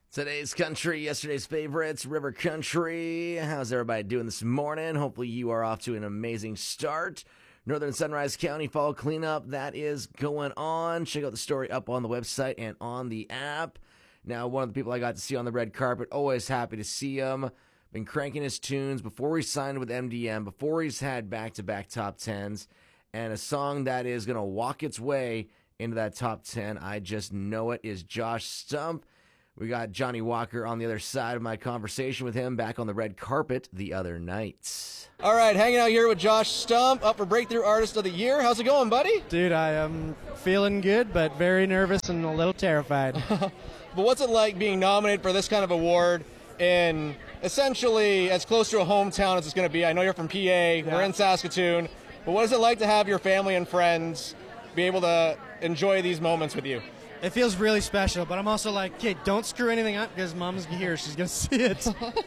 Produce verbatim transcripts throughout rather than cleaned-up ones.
Today's country, yesterday's favorites, River Country. How's everybody doing this morning? Hopefully you are off to an amazing start. Northern Sunrise County fall cleanup, that is going on. Check out the story up on the website and on the app. Now, one of the people I got to see on the red carpet, always happy to see him. Been cranking his tunes before he signed with M D M, before he's had back-to-back top tens, and a song that is going to walk its way into that top ten, I just know it, is Josh Stump. We got Johnny Walker on the other side of my conversation with him back on the red carpet the other night. All right, hanging out here with Josh Stump, up for Breakthrough Artist of the Year. How's it going, buddy? Dude, I am feeling good, but very nervous and a little terrified. But what's it like being nominated for this kind of award in essentially as close to a hometown as it's going to be? I know you're from P A, yeah. We're in Saskatoon, but what is it like to have your family and friends be able to enjoy these moments with you? It feels really special, but I'm also like, kid, don't screw anything up because Mom's here. She's going to see it.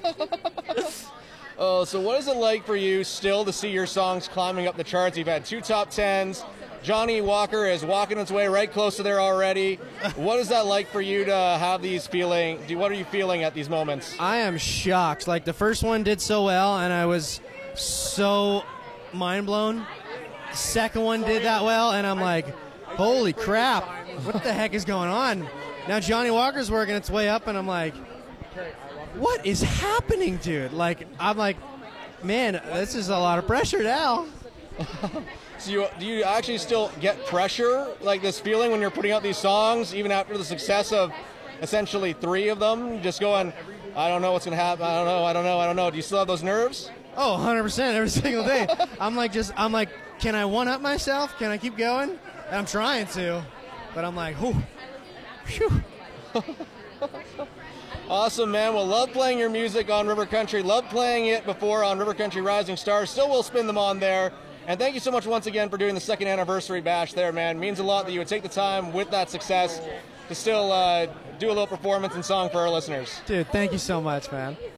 Oh, so what is it like for you still to see your songs climbing up the charts? You've had two top tens. Johnny Walker is walking its way right close to there already. What is that like for you to have these feeling? What are you feeling at these moments? I am shocked. Like, the first one did so well, and I was so mind blown. The second one did that well, and I'm like, holy crap. What the heck is going on? Now Johnny Walker's working its way up, and I'm like, what is happening, dude? Like, I'm like, man, this is a lot of pressure now. So you, do you actually still get pressure, like this feeling when you're putting out these songs, even after the success of essentially three of them, just going, I don't know what's going to happen, I don't know, I don't know, I don't know. Do you still have those nerves? Oh, one hundred percent every single day. I'm like, just, I'm like, can I one-up myself? Can I keep going? And I'm trying to. But I'm like, whew, whew. Awesome, man. Well, love playing your music on River Country. Love playing it before on River Country Rising Stars. Still will spin them on there. And thank you so much once again for doing the second anniversary bash there, man. It means a lot that you would take the time with that success to still uh, do a little performance and song for our listeners. Dude, thank you so much, man.